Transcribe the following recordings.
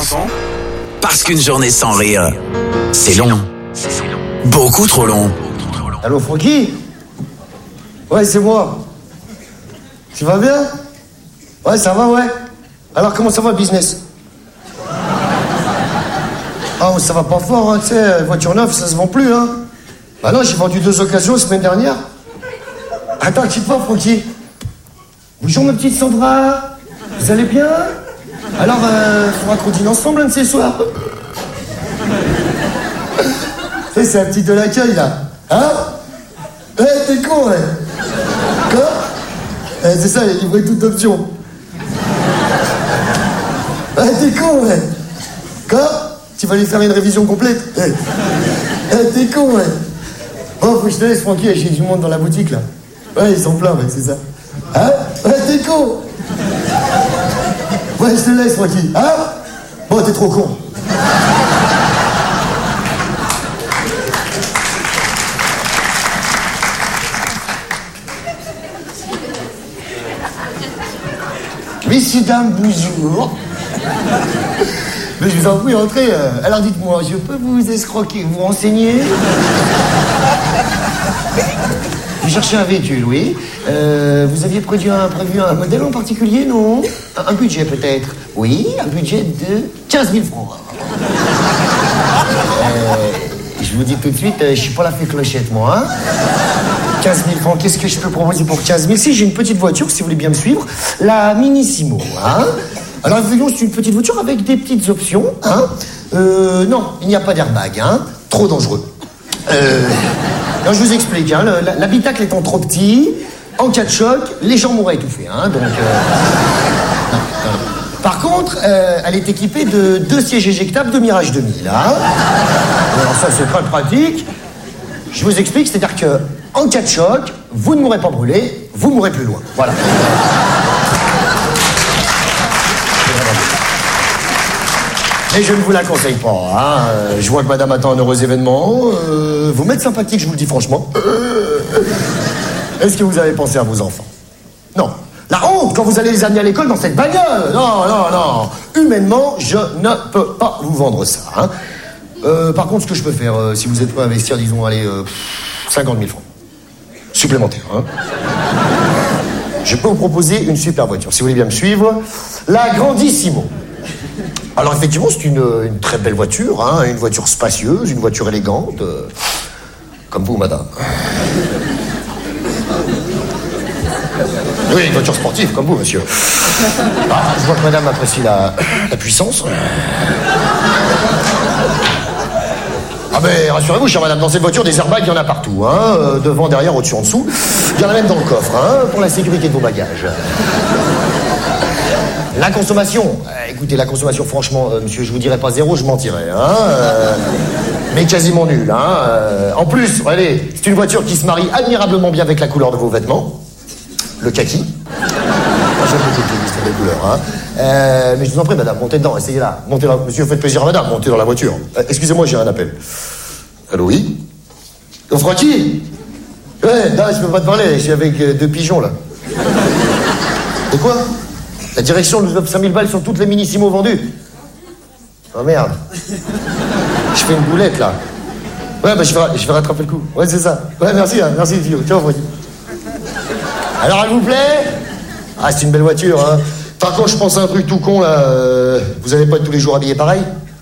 chanson? Parce qu'une journée sans rire, c'est long. Beaucoup trop long. Allô, Francky? Ouais, c'est moi. Tu vas bien? Ouais, ça va, ouais. Alors, comment ça va, le business? Ah, ça va pas fort, hein, tu sais, voiture neuve, ça se vend plus, hein. Bah non, j'ai vendu 2 occasions la semaine dernière. Attends, quitte pas, Francky. Bonjour, ma petite Sandra. Vous allez bien? Alors, faudra qu'on dîne ensemble un de ces soirs. Tu sais, c'est un petit de l'accueil, là. Hein? T'es con, ouais. Quoi? C'est ça, il est livré toute option. T'es con, ouais. Quoi? Tu vas lui faire une révision complète? T'es con, ouais. Bon, faut que je te laisse, Francky, j'ai du monde dans la boutique, là. Ouais, ils sont pleins, ouais, c'est ça. Hein? T'es con. Ouais, je te laisse, Francky. Hein? Bon, t'es trop con. Messieurs, dames, bonjour. Mais je vous en prie, entrez. Alors dites-moi, je peux vous escroquer, vous renseigner? Vous cherchez un véhicule, oui. Vous aviez prévu un modèle en particulier, non? Un budget peut-être? Oui, un budget de 15 000 francs. Je vous dis tout de suite, je suis pas la fée clochette, moi. Hein? 15 000 francs, qu'est-ce que je peux proposer pour 15 000? Si, j'ai une petite voiture, si vous voulez bien me suivre. La Minissimo, hein. Alors, voyons, c'est une petite voiture avec des petites options, hein. Non, il n'y a pas d'airbag, hein. Trop dangereux. Non, je vous explique, hein. L'habitacle étant trop petit, en cas de choc, les gens mourraient étouffés, hein. Donc, non. Par contre, elle est équipée de 2 sièges éjectables de Mirage 2000, hein. Alors ça, c'est très pratique. Je vous explique, c'est-à-dire que en cas de choc, vous ne mourrez pas brûlé, vous mourrez plus loin. Voilà. Mais je ne vous la conseille pas, hein. Je vois que madame attend un heureux événement. Vous m'êtes sympathique, je vous le dis franchement. Est-ce que vous avez pensé à vos enfants? Non. La honte quand vous allez les amener à l'école dans cette bagnole. Non. Humainement, je ne peux pas vous vendre ça, hein. Par contre, ce que je peux faire, si vous êtes prêt à investir, disons, allez, 50 000 francs. Supplémentaires, hein. Je peux vous proposer une super voiture, si vous voulez bien me suivre. La Grandissimo. Alors, effectivement, c'est une très belle voiture, hein. Une voiture spacieuse, une voiture élégante. Comme vous, madame. Oui, une voiture sportive, comme vous, monsieur. Ah, je vois que madame apprécie la puissance. Ah ben, rassurez-vous, chère madame, dans cette voiture, des airbags, il y en a partout, hein. Devant, derrière, au-dessus, en dessous. Il y en a même dans le coffre, hein, pour la sécurité de vos bagages. La consommation. Écoutez, la consommation, franchement, monsieur, je vous dirais pas 0, je mentirais, hein. Mais quasiment nul, hein. En plus, regardez, c'est une voiture qui se marie admirablement bien avec la couleur de vos vêtements. Le kaki. J'aime beaucoup les couleurs, hein. Mais je vous en prie, madame, montez dedans, essayez là. Montez là. Monsieur, faites plaisir à madame, montez dans la voiture. Excusez-moi, j'ai un appel. Allô, oui? Oh, Francky? Ouais, non, je peux pas te parler, je suis avec 2 pigeons, là. De quoi? La direction nous offre 5000 balles sur toutes les Minissimo vendues. Oh, merde. Je fais une boulette, là. Ouais, bah, je vais rattraper le coup. Ouais, c'est ça. Ouais, merci, hein, merci, Fio. Ciao, Francky. Alors, elle vous plaît? Ah, c'est une belle voiture, hein. Par contre, je pense à un truc tout con, là. Vous allez pas être tous les jours habillés pareil?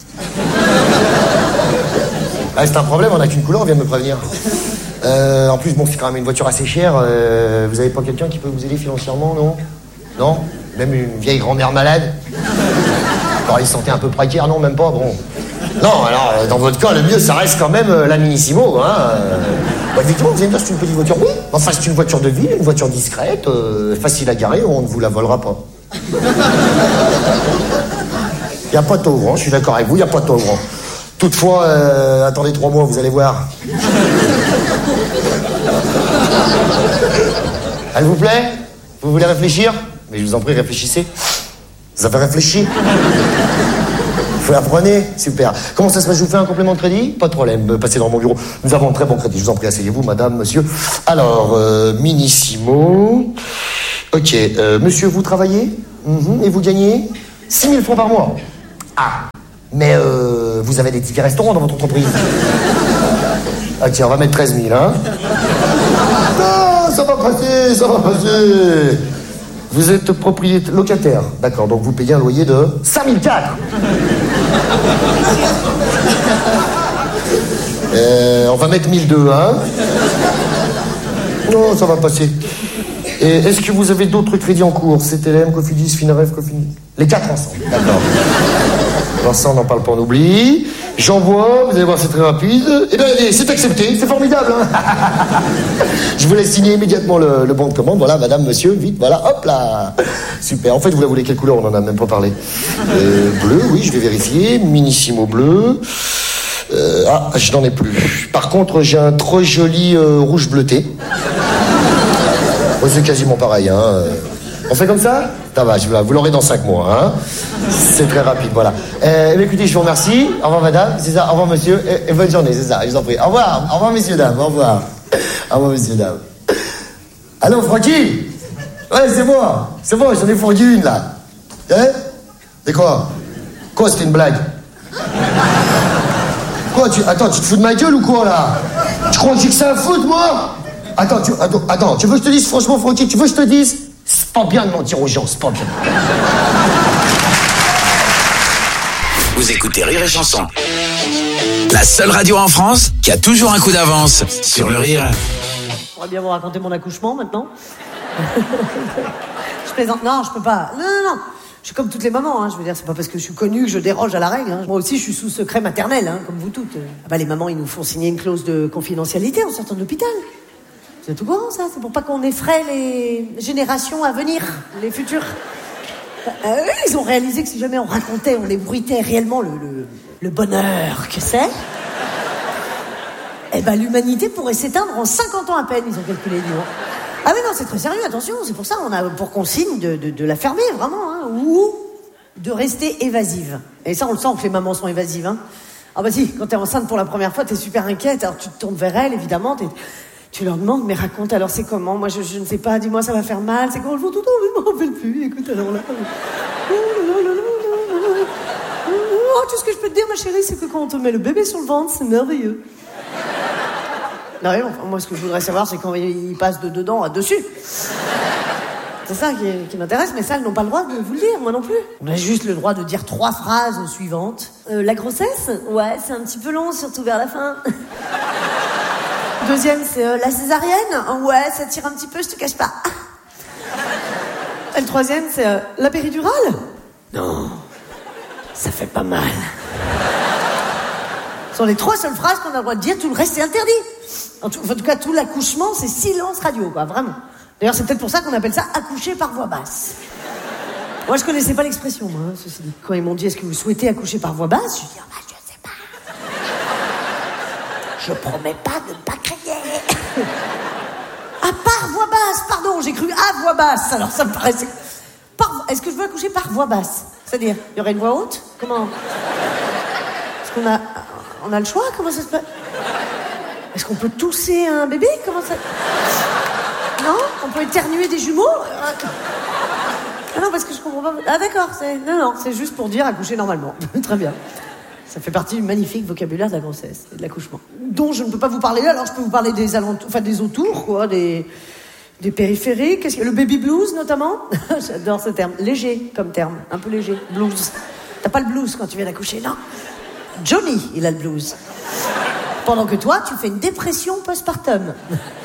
Ah, c'est un problème, on n'a qu'une couleur, on vient de me prévenir. En plus, bon, c'est quand même une voiture assez chère. Vous avez pas quelqu'un qui peut vous aider financièrement, non? Non? Même une vieille grand-mère malade? Alors, il se sentait un peu précaire, non, même pas, bon. Non, alors, dans votre cas, le mieux, ça reste quand même la Minissimo, hein. Bah, effectivement, vous allez me dire, c'est une petite voiture, oui. Enfin, c'est une voiture de ville, une voiture discrète, facile à garer, on ne vous la volera pas. Il n'y a pas de taux ouvrant, je suis d'accord avec vous, il n'y a pas de taux ouvrant. Toutefois, attendez 3 mois, vous allez voir. Elle vous plaît? Vous voulez réfléchir? Mais je vous en prie, réfléchissez. Ça fait réfléchir. Vous l'apprenez? Super. Comment ça se passe? Je vous fais un complément de crédit? Pas de problème, passez dans mon bureau. Nous avons un très bon crédit. Je vous en prie, asseyez-vous, madame, monsieur. Alors, Minissimo. Ok, monsieur, vous travaillez? Et vous gagnez 6 000 francs par mois. Ah, mais vous avez des tickets restaurants dans votre entreprise? Ah tiens, on va mettre 13 000, hein. Non, ça va passer, ça va passer. Vous êtes propriétaire, locataire, d'accord, donc vous payez un loyer de 5 004. On va mettre 1 200, hein. Non, ça va passer. Et est-ce que vous avez d'autres crédits en cours? CTLM, Cofidis, Finarev, Cofidis? Les 4 ensemble, d'accord. Alors ça, on n'en parle pas, on oublie. J'envoie, vous allez voir, c'est très rapide. Eh bien, c'est accepté, c'est formidable, hein. Je vous laisse signer immédiatement le bon de commande. Voilà, madame, monsieur, vite, voilà, hop là. Super. En fait, vous la voulez quelle couleur? On n'en a même pas parlé. Bleu, oui, je vais vérifier. Minissimo bleu. Je n'en ai plus. Par contre, j'ai un trop joli rouge bleuté. C'est quasiment pareil, hein. On fait comme ça? Ça va, vous l'aurez dans 5 mois, hein. C'est très rapide, voilà. Écoutez, je vous remercie. Au revoir, madame. C'est ça, au revoir, monsieur. Et bonne journée, c'est ça, je vous en prie. Au revoir, messieurs, dames, au revoir. Au revoir, messieurs, dames. Allô, Francky? Ouais, c'est moi, j'en ai fourni une, là. Hein? C'est quoi? Quoi, c'était une blague? Quoi, attends, tu te fous de ma gueule ou quoi, là? Tu crois que j'ai que ça à foutre, moi? Attends, tu veux que je te dise, franchement, Francky, tu veux que je te dise? C'est pas bien de mentir aux gens, c'est pas bien. Vous écoutez Rire et Chanson. La seule radio en France qui a toujours un coup d'avance sur le rire. On va bien vous raconter mon accouchement, maintenant. Je plaisante. Non, je peux pas. Non. Je suis comme toutes les mamans, hein. Je veux dire, c'est pas parce que je suis connue que je déroge à la règle, hein. Moi aussi, je suis sous secret maternel, hein, comme vous toutes. Les mamans, ils nous font signer une clause de confidentialité en sortant de l'hôpital. Vous êtes au courant, ça? C'est pour pas qu'on effraie les générations à venir, les futures. Ils ont réalisé que si jamais on racontait, on ébruitait réellement le bonheur que c'est, l'humanité pourrait s'éteindre en 50 ans à peine, ils ont calculé, dis donc. Ah mais non, c'est très sérieux, attention, c'est pour ça on a pour consigne de la fermer, vraiment, hein, ou de rester évasive. Et ça, on le sent que les mamans sont évasives, hein. Ah bah si, quand t'es enceinte pour la première fois, t'es super inquiète, alors tu te tournes vers elles, évidemment, tu leur demandes, mais raconte, alors c'est comment? Moi, je ne sais pas, dis-moi, ça va faire mal, c'est comment? Elles font tout le temps, je ne m'en rappelle plus, écoute, alors là... Oh, tout ce que je peux te dire, ma chérie, c'est que quand on te met le bébé sur le ventre, c'est merveilleux. Non, moi, ce que je voudrais savoir, c'est quand il passe de dedans à dessus. C'est ça qui m'intéresse, mais ça, elles n'ont pas le droit de vous le dire, moi non plus. On a juste le droit de dire 3 phrases suivantes. La grossesse? Ouais, c'est un petit peu long, surtout vers la fin. Deuxième, c'est la césarienne? Ouais, ça tire un petit peu, je te cache pas. Et le troisième, c'est la péridurale? Non, ça fait pas mal. Ce sont les 3 seules phrases qu'on a le droit de dire, tout le reste c'est interdit. En tout cas, tout l'accouchement, c'est silence radio, quoi, vraiment. D'ailleurs, c'est peut-être pour ça qu'on appelle ça accoucher par voix basse. Moi, je connaissais pas l'expression, moi, hein, ceci dit. Quand ils m'ont dit, est-ce que vous souhaitez accoucher par voix basse? Je dis, je sais pas. Je promets pas de ne pas crier. Ah, par voix basse, pardon, j'ai cru à voix basse, alors ça me paraissait... Est-ce que je veux accoucher par voix basse? C'est-à-dire, il y aurait une voix haute? Comment? Est-ce qu'on a le choix? Comment ça se passe? Est-ce qu'on peut tousser un bébé? Comment ça... Non? On peut éternuer des jumeaux? Ah non, parce que je comprends pas... Ah d'accord, Non, c'est juste pour dire accoucher normalement. Très bien. Ça fait partie du magnifique vocabulaire de la grossesse et de l'accouchement. Dont je ne peux pas vous parler là, alors je peux vous parler des alentours, enfin des autours, quoi, des périphériques. Le baby blues, notamment. J'adore ce terme. Léger, comme terme. Un peu léger. Blues. T'as pas le blues quand tu viens d'accoucher, non? Johnny, il a le blues. Pendant que toi, tu fais une dépression postpartum.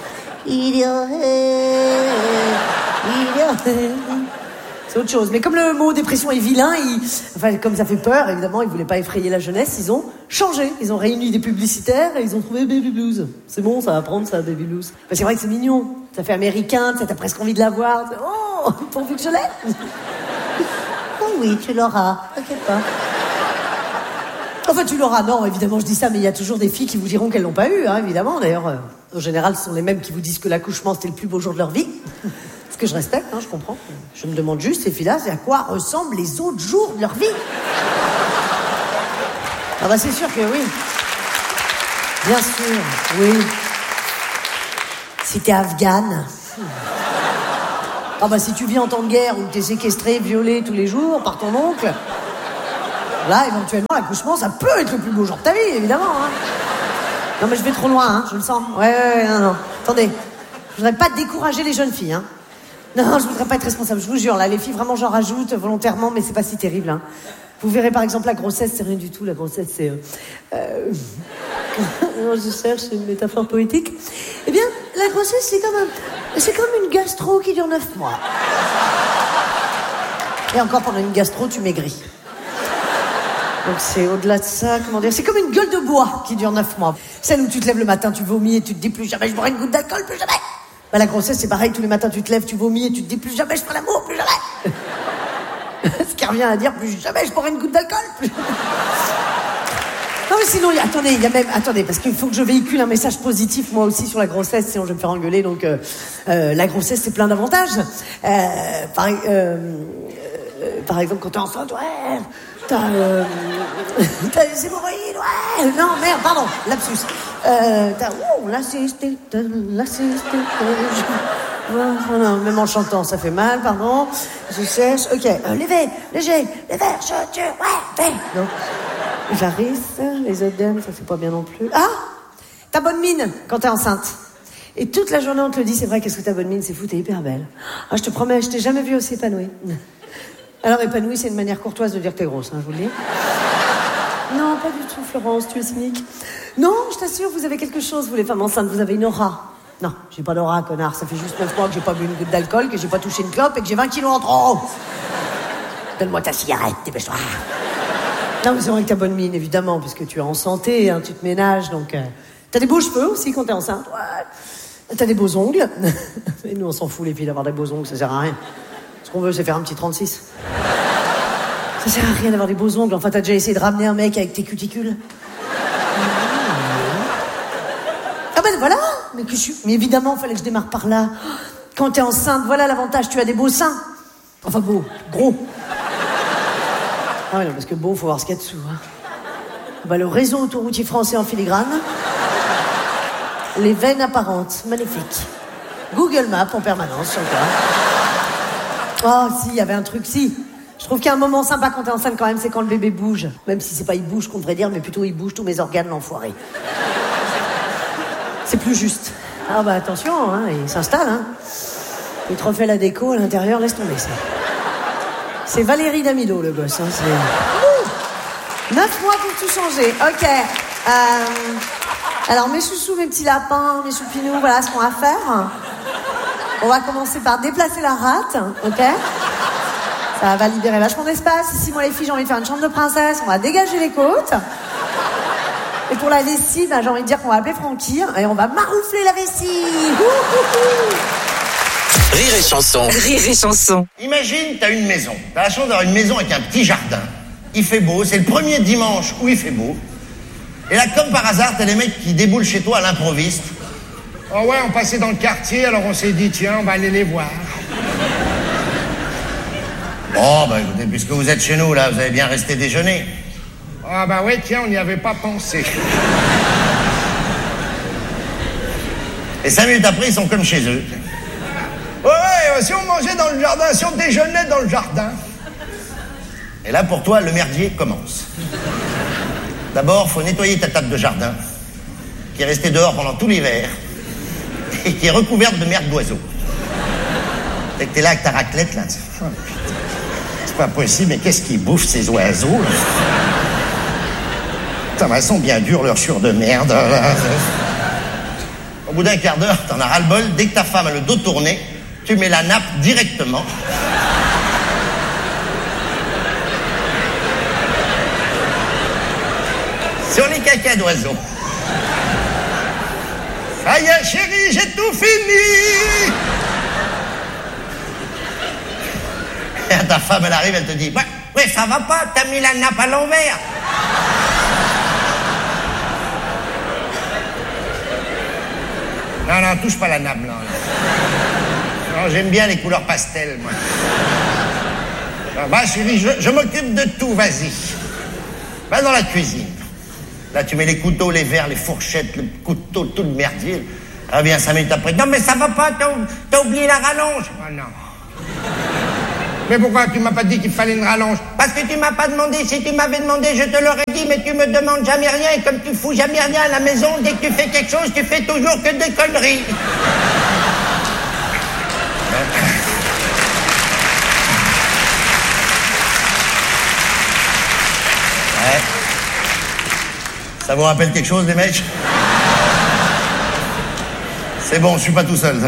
C'est autre chose. Mais comme le mot dépression est vilain, comme ça fait peur, évidemment, ils voulaient pas effrayer la jeunesse, ils ont changé. Ils ont réuni des publicitaires et ils ont trouvé Baby Blues. C'est bon, ça va prendre ça, Baby Blues. Ben, c'est vrai que c'est mignon. Ça fait américain, t'as presque envie de l'avoir. Oh, pourvu que je l'ai. Oh oui, tu l'auras. T'inquiète pas. Enfin, tu l'auras. Non, évidemment, je dis ça, mais il y a toujours des filles qui vous diront qu'elles l'ont pas eu, hein, évidemment. D'ailleurs, en général, ce sont les mêmes qui vous disent que l'accouchement, c'était le plus beau jour de leur vie. Ce que je respecte, hein, je comprends. Je me demande juste, ces filles-là, c'est à quoi ressemblent les autres jours de leur vie. Ah bah, c'est sûr que oui. Bien sûr, oui. Si t'es afghane. Ah bah, si tu vis en temps de guerre où t'es séquestré, violé tous les jours par ton oncle... Là, éventuellement, l'accouchement, ça peut être le plus beau jour de ta vie, évidemment. Hein. Non, mais je vais trop loin, hein, je le sens. Ouais, non. Attendez, je voudrais pas décourager les jeunes filles, hein. Non, je voudrais pas être responsable, je vous jure. Là, les filles, vraiment, j'en rajoute volontairement, mais c'est pas si terrible, hein. Vous verrez, par exemple, la grossesse, c'est rien du tout. La grossesse, c'est... Non, je cherche une métaphore poétique. Eh bien, la grossesse, c'est comme une gastro qui dure 9 mois. Et encore, pendant une gastro, tu maigris. Donc c'est au-delà de ça, comment dire, c'est comme une gueule de bois qui dure 9 mois. Celle où tu te lèves le matin, tu vomis et tu te dis plus jamais je boirai une goutte d'alcool, plus jamais. Bah la grossesse c'est pareil, tous les matins tu te lèves, tu vomis et tu te dis plus jamais je ferai l'amour, plus jamais. Ce qui revient à dire plus jamais je boirai une goutte d'alcool, plus jamais. Non mais sinon, attendez, parce qu'il faut que je véhicule un message positif moi aussi sur la grossesse, sinon je vais me faire engueuler, donc la grossesse c'est plein d'avantages. Par exemple quand t'es enceinte, ouais... T'as les hémorroïdes, ouais. Non, merde, pardon, lapsus. La cystite. Non, même en chantant, ça fait mal, pardon. Je sèche, ok. Léger, les vergetures, ouais, non. J'arrive, les œdèmes, ça fait pas bien non plus. Ah, t'as bonne mine quand t'es enceinte. Et toute la journée on te le dit, c'est vrai, qu'est-ce que t'as bonne mine, c'est fou, t'es hyper belle. Ah, je te promets, je t'ai jamais vue aussi épanouie. Alors, épanouie, c'est une manière courtoise de dire que t'es grosse, hein, je vous le dis. Non, pas du tout, Florence, tu es cynique. Non, je t'assure, vous avez quelque chose, vous les femmes enceintes, vous avez une aura. Non, j'ai pas d'aura, connard, ça fait juste 9 mois que j'ai pas bu une goutte d'alcool, que j'ai pas touché une clope et que j'ai 20 kilos en trop. Donne-moi ta cigarette, dépêche-toi. Non, mais c'est vrai que t'as bonne mine, évidemment, parce que tu es en santé, hein, tu te ménages, donc... T'as des beaux cheveux aussi quand t'es enceinte, ouais. T'as des beaux ongles. Et nous, on s'en fout, les filles, d'avoir des beaux ongles, ça sert à rien. Ce qu'on veut, c'est faire un petit 36. Ça sert à rien d'avoir des beaux ongles. Enfin, t'as déjà essayé de ramener un mec avec tes cuticules? Ah ben voilà. Mais évidemment, il fallait que je démarre par là. Quand t'es enceinte, voilà l'avantage, tu as des beaux seins. Enfin, beaux, gros. Ah ouais, non, parce que beau, faut voir ce qu'il y a dessous. Hein. Bah, le réseau autoroutier français en filigrane. Les veines apparentes, magnifique. Google Maps en permanence, sur toi. Oh, si, il y avait un truc, si. Je trouve qu'il y a un moment sympa quand t'es enceinte quand même, c'est quand le bébé bouge. Même si c'est pas il bouge qu'on devrait dire, mais plutôt il bouge tous mes organes, l'enfoiré. C'est plus juste. Ah bah attention, hein, il s'installe, hein. Il te refait la déco à l'intérieur, laisse tomber ça. C'est Valérie Damido, le gosse, hein. C'est... 9 mois pour tout changer, ok. Alors mes chouchous, mes petits lapins, mes choupinous, voilà ce qu'on va faire. On va commencer par déplacer la rate, ok? Ça va libérer vachement d'espace. Ici, moi, les filles, j'ai envie de faire une chambre de princesse. On va dégager les côtes. Et pour la lessive, j'ai envie de dire qu'on va appeler Francky et on va maroufler la vessie. Rire et chanson. Rire et chanson. Imagine, t'as une maison. T'as la chance d'avoir une maison avec un petit jardin. Il fait beau, c'est le premier dimanche où il fait beau. Et là, comme par hasard, t'as des mecs qui déboulent chez toi à l'improviste. Oh ouais, on passait dans le quartier, alors on s'est dit, tiens, on va aller les voir. Bon, bah écoutez, puisque vous êtes chez nous, là, vous allez bien rester déjeuner. Ah bah ouais, tiens, on n'y avait pas pensé. Et 5 minutes après, ils sont comme chez eux. Ouais, si on mangeait dans le jardin, si on déjeunait dans le jardin. Et là, pour toi, le merdier commence. D'abord, faut nettoyer ta table de jardin, qui est restée dehors pendant tout l'hiver, et qui est recouverte de merde d'oiseaux. Et que t'es là avec ta raclette, là. Oh, c'est pas possible, mais qu'est-ce qu'ils bouffent, ces oiseaux, là? Putain, ils sont bien durs, leurs chures de merde. Au bout d'un quart d'heure, t'en as ras-le-bol. Dès que ta femme a le dos tourné, tu mets la nappe directement. Sur les cacas d'oiseaux. Ça y est, chérie, j'ai tout fini. Et ta femme, elle arrive, elle te dit, ouais, ça va pas, t'as mis la nappe à l'envers. Non, touche pas la nappe, non. Non, j'aime bien les couleurs pastel, moi. Non, bah, chérie, je m'occupe de tout, vas-y. Va dans la cuisine. Là, tu mets les couteaux, les verres, les fourchettes, le couteau, tout le merdier. Reviens 5 minutes après. Non, mais ça va pas, t'as oublié la rallonge. Oh non. Mais pourquoi tu m'as pas dit qu'il fallait une rallonge? Parce que tu m'as pas demandé. Si tu m'avais demandé, je te l'aurais dit, mais tu me demandes jamais rien. Et comme tu fous jamais rien à la maison, dès que tu fais quelque chose, tu fais toujours que des conneries. Ouais. Ça vous rappelle quelque chose, les mecs? C'est bon, je suis pas tout seul.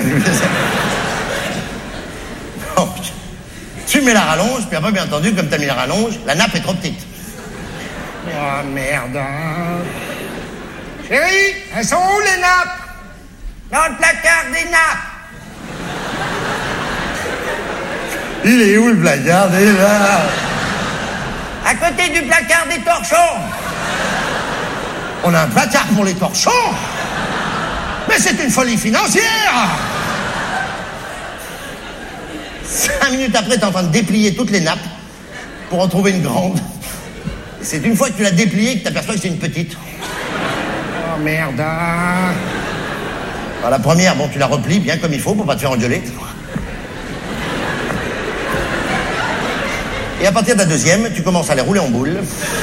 Bon, tu mets la rallonge, puis après, bien entendu, comme t'as mis la rallonge, la nappe est trop petite. Oh, merde. Chérie, elles sont où les nappes? Dans le placard des nappes. Il est où le placard? Il est là. À côté du placard des torchons. On a un placard pour les torchons? Mais c'est une folie financière! 5 minutes après, t'es en train de déplier toutes les nappes pour en trouver une grande. Et c'est une fois que tu l'as dépliée que t'aperçois que c'est une petite. Oh, merde. Alors, la première, bon, tu la replies bien comme il faut pour pas te faire engueuler. Et à partir de la deuxième, tu commences à les rouler en boule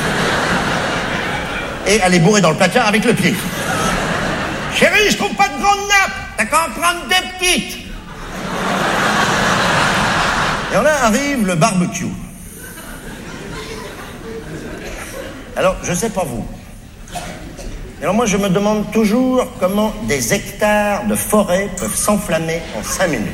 et à les bourrer dans le placard avec le pied. Chérie, je trouve pas de grande nappe. T'as qu'à en prendre 2 petites. Et là arrive le barbecue. Alors, je sais pas vous. Et alors moi, je me demande toujours comment des hectares de forêt peuvent s'enflammer en 5 minutes.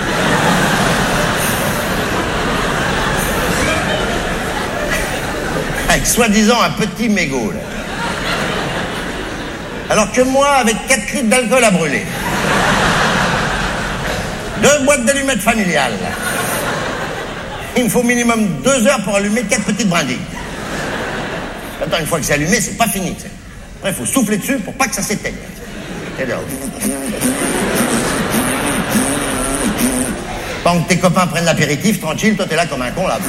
Avec soi-disant un petit mégot, là. Alors que moi, avec 4 litres d'alcool à brûler, 2 boîtes d'allumettes familiales, il me faut minimum 2 heures pour allumer 4 petites brindilles. Attends, une fois que c'est allumé, c'est pas fini. T'sais. Après, il faut souffler dessus pour pas que ça s'éteigne. Pendant que tes copains prennent l'apéritif, tranquille, toi t'es là comme un con, là.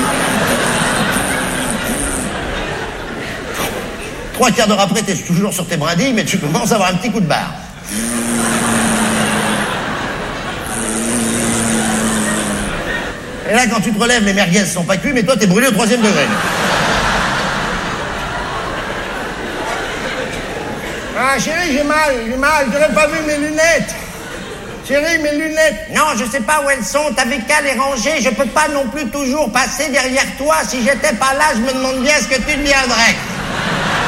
3 quarts d'heure après, t'es toujours sur tes brindilles, mais tu commences à avoir un petit coup de barre. Et là, quand tu te relèves, les merguez sont pas cuits, mais toi, t'es brûlé au 3e degré. Ah, chérie, j'ai mal. J'aurais pas vu mes lunettes. Chérie, mes lunettes. Non, je sais pas où elles sont. T'avais qu'à les ranger. Je peux pas non plus toujours passer derrière toi. Si j'étais pas là, je me demande bien ce que tu deviendrais.